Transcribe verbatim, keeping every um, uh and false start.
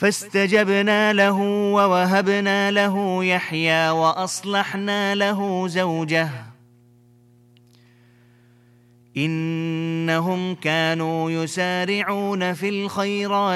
فاستجبنا له ووهبنا له يحيى وأصلحنا له زوجه إنهم كانوا يسارعون في الخيرات